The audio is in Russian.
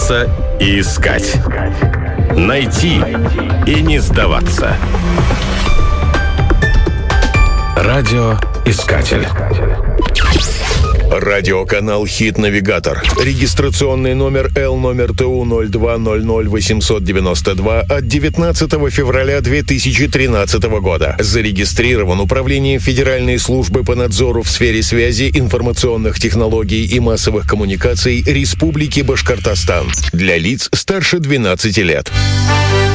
бояться и искать. Найти и не сдаваться. Радиоискатель. Радиоканал «Хит-навигатор». Регистрационный номер L-номер ТУ-02-00-892 от 19 февраля 2013 года. Зарегистрирован Управлением Федеральной службы по надзору в сфере связи, информационных технологий и массовых коммуникаций Республики Башкортостан. Для лиц старше 12 лет.